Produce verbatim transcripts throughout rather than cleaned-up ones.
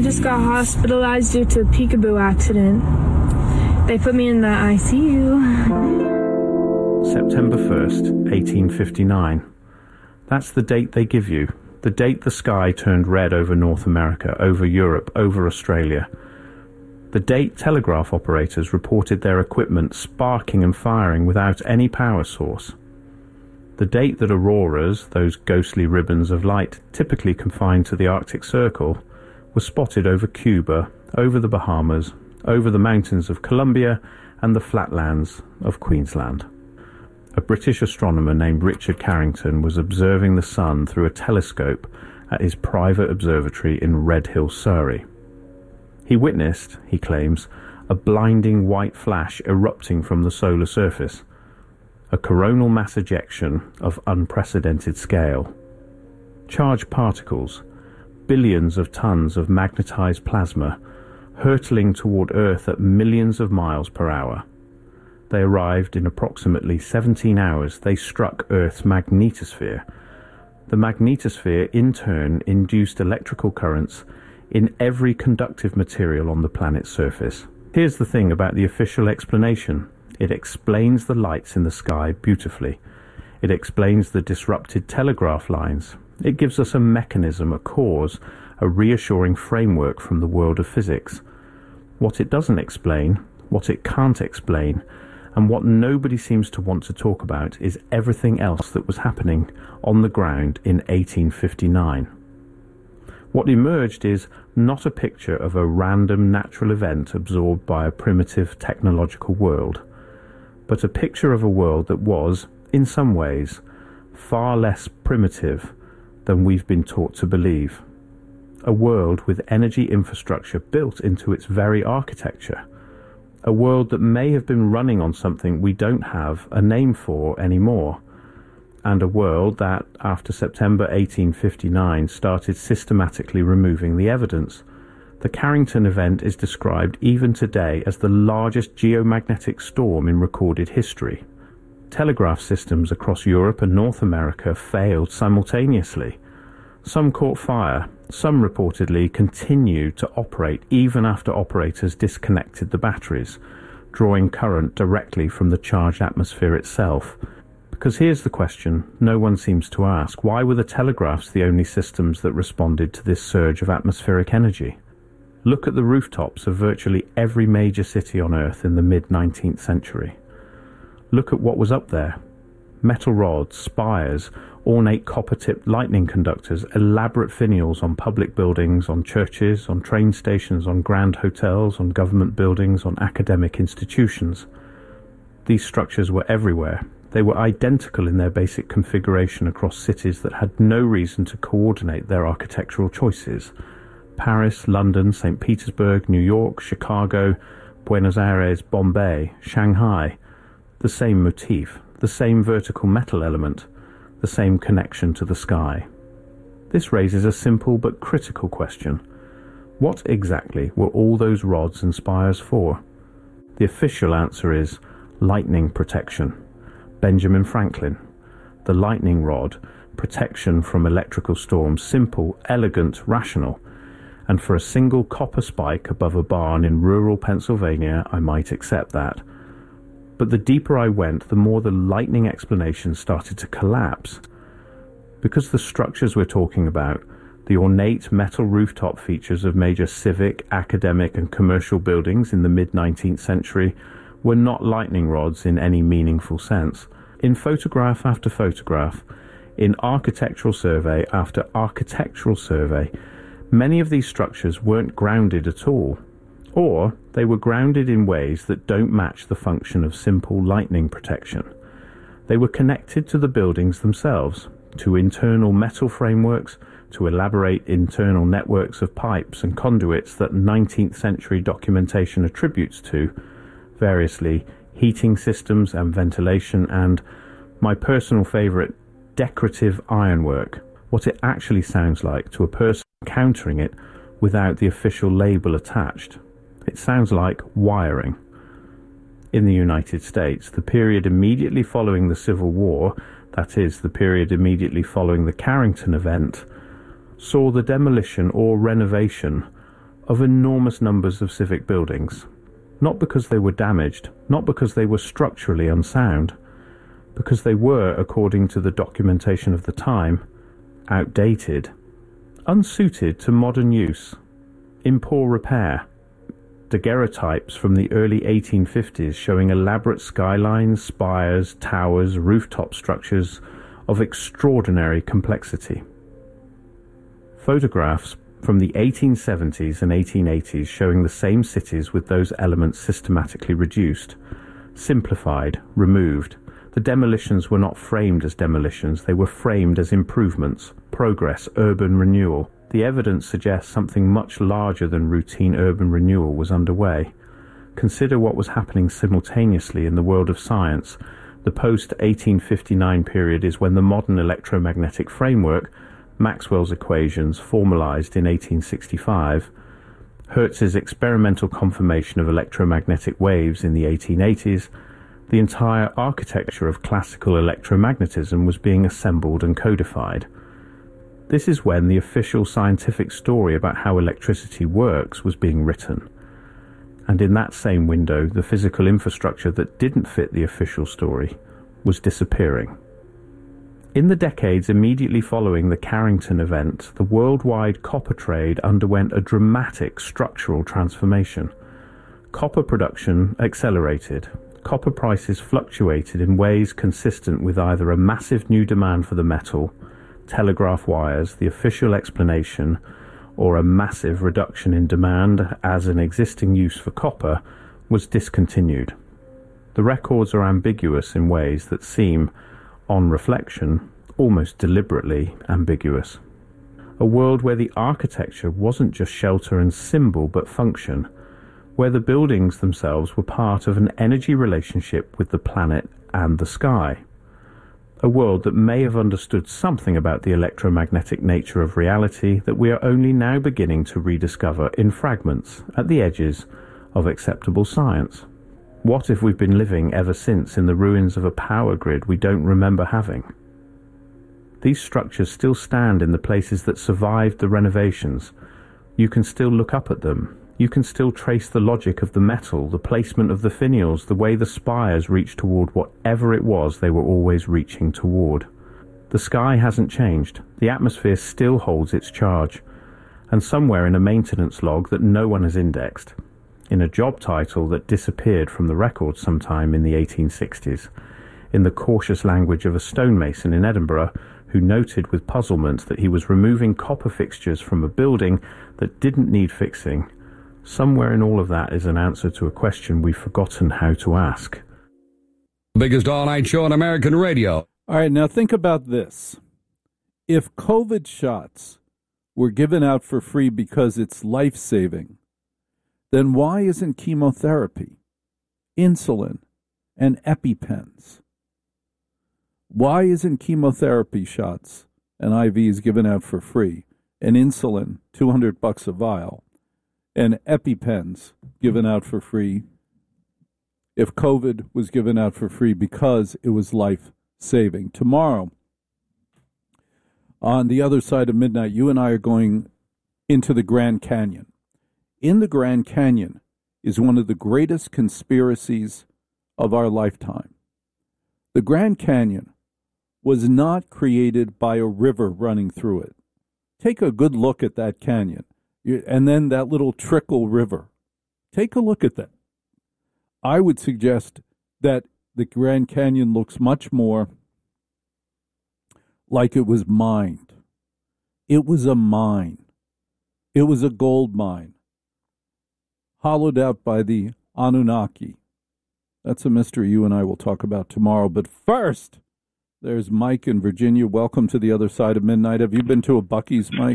I just got hospitalized due to a peekaboo accident. They put me in the I C U. September first, eighteen fifty-nine. That's the date they give you. The date the sky turned red over North America, over Europe, over Australia. The date telegraph operators reported their equipment sparking and firing without any power source. The date that auroras, those ghostly ribbons of light typically confined to the Arctic Circle, were spotted over Cuba, over the Bahamas, over the mountains of Colombia and the flatlands of Queensland. A British astronomer named Richard Carrington was observing the sun through a telescope at his private observatory in Redhill, Surrey. He witnessed, he claims, a blinding white flash erupting from the solar surface, a coronal mass ejection of unprecedented scale. Charged particles, billions of tons of magnetized plasma, hurtling toward Earth at millions of miles per hour. They arrived in approximately seventeen hours. They struck Earth's magnetosphere. The magnetosphere, in turn, induced electrical currents in every conductive material on the planet's surface. Here's the thing about the official explanation. It explains the lights in the sky beautifully. It explains the disrupted telegraph lines. It gives us a mechanism, a cause, a reassuring framework from the world of physics. What it doesn't explain, what it can't explain, and what nobody seems to want to talk about is everything else that was happening on the ground in eighteen fifty-nine. What emerged is not a picture of a random natural event absorbed by a primitive technological world, but a picture of a world that was, in some ways, far less primitive than we've been taught to believe. A world with energy infrastructure built into its very architecture. A world that may have been running on something we don't have a name for anymore. And a world that, after September eighteen fifty-nine, started systematically removing the evidence. The Carrington event is described even today as the largest geomagnetic storm in recorded history. Telegraph systems across Europe and North America failed simultaneously. Some caught fire. Some reportedly continued to operate even after operators disconnected the batteries, drawing current directly from the charged atmosphere itself. Because here's the question no one seems to ask. Why were the telegraphs the only systems that responded to this surge of atmospheric energy? Look at the rooftops of virtually every major city on Earth in the mid-nineteenth century. Look at what was up there. Metal rods, spires, ornate copper-tipped lightning conductors, elaborate finials on public buildings, on churches, on train stations, on grand hotels, on government buildings, on academic institutions. These structures were everywhere. They were identical in their basic configuration across cities that had no reason to coordinate their architectural choices. Paris, London, Saint Petersburg, New York, Chicago, Buenos Aires, Bombay, Shanghai. The same motif, the same vertical metal element, the same connection to the sky. This raises a simple but critical question. What exactly were all those rods and spires for? The official answer is lightning protection. Benjamin Franklin. The lightning rod, protection from electrical storms, simple, elegant, rational. And for a single copper spike above a barn in rural Pennsylvania, I might accept that. But the deeper I went, the more the lightning explanation started to collapse. Because the structures we're talking about, the ornate metal rooftop features of major civic, academic and commercial buildings in the mid-nineteenth century were not lightning rods in any meaningful sense. In photograph after photograph, in architectural survey after architectural survey, many of these structures weren't grounded at all. Or they were grounded in ways that don't match the function of simple lightning protection. They were connected to the buildings themselves, to internal metal frameworks, to elaborate internal networks of pipes and conduits that nineteenth century documentation attributes to, variously heating systems and ventilation, and, my personal favourite, decorative ironwork, what it actually sounds like to a person encountering it without the official label attached. It sounds like wiring. In the United States, the period immediately following the Civil War, that is, the period immediately following the Carrington event, saw the demolition or renovation of enormous numbers of civic buildings, not because they were damaged, not because they were structurally unsound, because they were, according to the documentation of the time, outdated, unsuited to modern use, in poor repair. Daguerreotypes from the early eighteen fifties showing elaborate skylines, spires, towers, rooftop structures of extraordinary complexity. Photographs from the eighteen seventies and eighteen eighties showing the same cities with those elements systematically reduced, simplified, removed. The demolitions were not framed as demolitions, they were framed as improvements, progress, urban renewal. The evidence suggests something much larger than routine urban renewal was underway. Consider what was happening simultaneously in the world of science. The post eighteen fifty-nine period is when the modern electromagnetic framework, Maxwell's equations, formalized in eighteen sixty-five, Hertz's experimental confirmation of electromagnetic waves in the eighteen eighties, the entire architecture of classical electromagnetism was being assembled and codified. This is when the official scientific story about how electricity works was being written. And in that same window, the physical infrastructure that didn't fit the official story was disappearing. In the decades immediately following the Carrington event, the worldwide copper trade underwent a dramatic structural transformation. Copper production accelerated. Copper prices fluctuated in ways consistent with either a massive new demand for the metal, telegraph wires, the official explanation, or a massive reduction in demand as an existing use for copper was discontinued. The records are ambiguous in ways that seem, on reflection, almost deliberately ambiguous. A world where the architecture wasn't just shelter and symbol but function, where the buildings themselves were part of an energy relationship with the planet and the sky. A world that may have understood something about the electromagnetic nature of reality that we are only now beginning to rediscover in fragments at the edges of acceptable science. What if we've been living ever since in the ruins of a power grid we don't remember having? These structures still stand in the places that survived the renovations. You can still look up at them. You can still trace the logic of the metal, the placement of the finials, the way the spires reach toward whatever it was they were always reaching toward. The sky hasn't changed. The atmosphere still holds its charge. And somewhere in a maintenance log that no one has indexed, in a job title that disappeared from the record sometime in the eighteen sixties, in the cautious language of a stonemason in Edinburgh who noted with puzzlement that he was removing copper fixtures from a building that didn't need fixing, somewhere in all of that is an answer to a question we've forgotten how to ask. Biggest all-night show on American radio. All right, now think about this. If COVID shots were given out for free because it's life-saving, then why isn't chemotherapy, insulin, and EpiPens? Why isn't chemotherapy shots and I Vs given out for free, and insulin, two hundred bucks a vial, and EpiPens given out for free if COVID was given out for free because it was life-saving? Tomorrow, on the other side of midnight, you and I are going into the Grand Canyon. In the Grand Canyon is one of the greatest conspiracies of our lifetime. The Grand Canyon was not created by a river running through it. Take a good look at that canyon. And then that little trickle river. Take a look at that. I would suggest that the Grand Canyon looks much more like it was mined. It was a mine. It was a gold mine, hollowed out by the Anunnaki. That's a mystery you and I will talk about tomorrow. But first, there's Mike in Virginia. Welcome to the other side of midnight. Have you been to a Buc-ee's, Mike?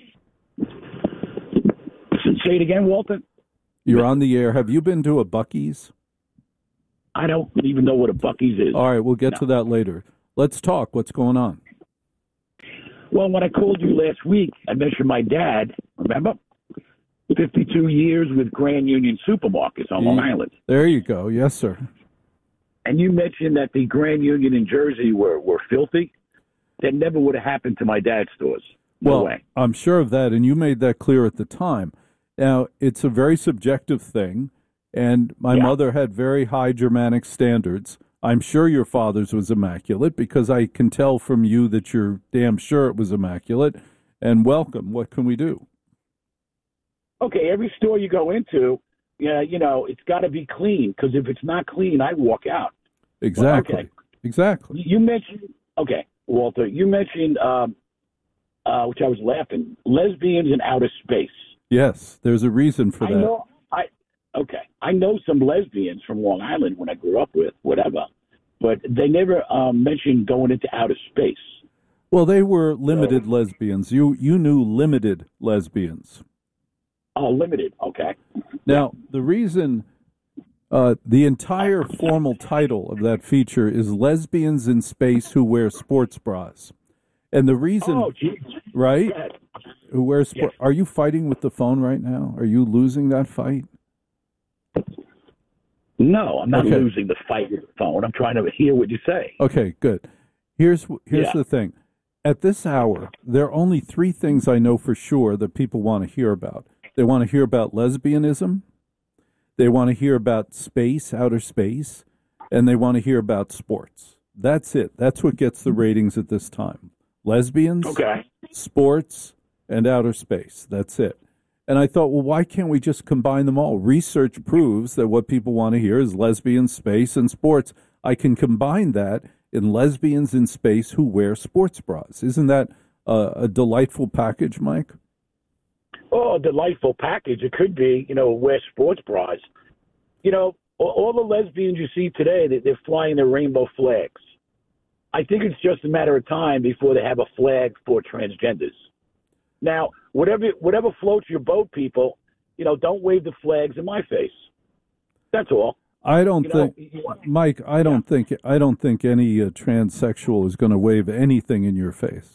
Say it again, Walter. You're on the air. Have you been to a Buc-ee's? I don't even know what a Buc-ee's is. All right, we'll get no. to that later. Let's talk. What's going on? Well, when I called you last week, I mentioned my dad, remember? fifty-two years with Grand Union Supermarkets on Long Island. There you go. Yes, sir. And you mentioned that the Grand Union in Jersey were, were filthy. That never would have happened to my dad's stores. No well, way. I'm sure of that, and you made that clear at the time. Now, it's a very subjective thing, and my Yeah. mother had very high Germanic standards. I'm sure your father's was immaculate because I can tell from you that you're damn sure it was immaculate. And welcome. What can we do? Okay, every store you go into, yeah, you know, it's got to be clean, because if it's not clean, I walk out. Exactly. okay. Exactly. You mentioned, okay, Walter, you mentioned, um, uh, which I was laughing, lesbians in outer space. Yes, there's a reason for I that. know, I, okay, I know some lesbians from Long Island when I grew up with, whatever, but they never um, mentioned going into outer space. Well, they were limited lesbians. You you knew limited lesbians. Oh, limited, okay. Now, the reason uh, the entire formal title of that feature is Lesbians in Space Who Wear Sports Bras. And the reason, Oh, geez. right? Yes. Who wear sport? Yes. Are you fighting with the phone right now? Are you losing that fight? No, I'm not Okay. losing the fight with the phone. I'm trying to hear what you say. Okay, good. Here's here's Yeah. the thing. At this hour, there are only three things I know for sure that people want to hear about. They want to hear about lesbianism, they want to hear about space, outer space, and they want to hear about sports. That's it. That's what gets the ratings at this time. Lesbians, Okay. sports, and outer space. That's it. And I thought, well, why can't we just combine them all? Research proves that what people want to hear is lesbians, space, and sports. I can combine that in lesbians in space who wear sports bras. Isn't that a, a delightful package, Mike? Oh, a delightful package. It could be, you know, wear sports bras. You know, all, all the lesbians you see today, they, they're flying their rainbow flags. I think it's just a matter of time before they have a flag for transgenders. Now, whatever whatever floats your boat, people, you know, don't wave the flags in my face. That's all. I don't You know, think, you want- Mike. I don't think. I don't think any uh, transsexual is going to wave anything in your face.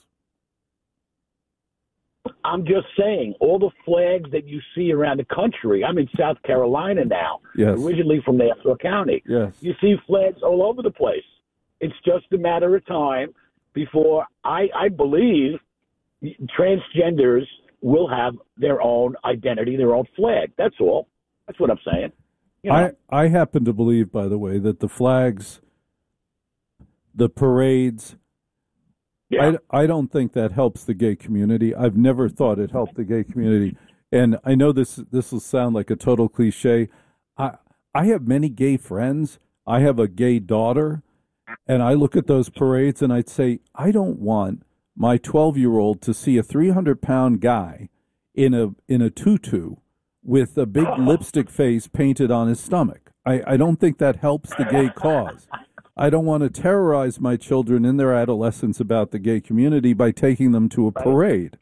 I'm just saying, all the flags that you see around the country. I'm in South Carolina now, Yes. originally from Nassau County. Yes. You see flags all over the place. It's just a matter of time before I, I believe transgenders will have their own identity, their own flag. That's all. That's what I'm saying. You know? I, I happen to believe, by the way, that the flags, the parades, yeah. I, I don't think that helps the gay community. I've never thought it helped the gay community. And I know this this will sound like a total cliche. I I have many gay friends. I have a gay daughter. And I look at those parades and I'd say, I don't want my twelve-year-old to see a three hundred pound guy in a in a tutu with a big lipstick face painted on his stomach. I, I don't think that helps the gay cause. I don't want to terrorize my children in their adolescence about the gay community by taking them to a parade.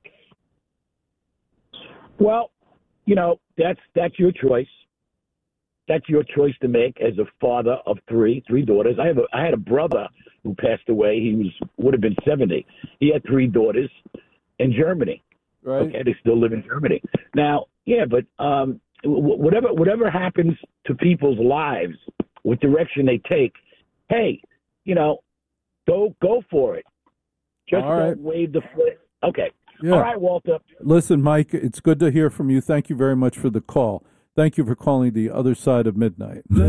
Well, you know, that's that's your choice. That's your choice to make as a father of three, three daughters. I have a, I had a brother who passed away. He was would have been seventy. He had three daughters in Germany. Right? Okay, they still live in Germany now. Yeah, but um, w- whatever whatever happens to people's lives, what direction they take, hey, you know, go go for it. Just All don't right. wave the flag. Okay. Yeah. All right, Walter. Listen, Mike, it's good to hear from you. Thank you very much for the call. Thank you for calling the other side of midnight.